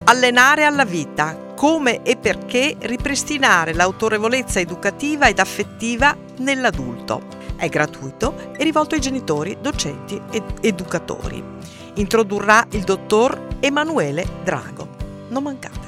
Allenare alla vita. Come e perché ripristinare l'autorevolezza educativa ed affettiva nell'adulto. È gratuito e rivolto ai genitori, docenti ed educatori. Introdurrà il dottor Emanuele Drago. Non mancate.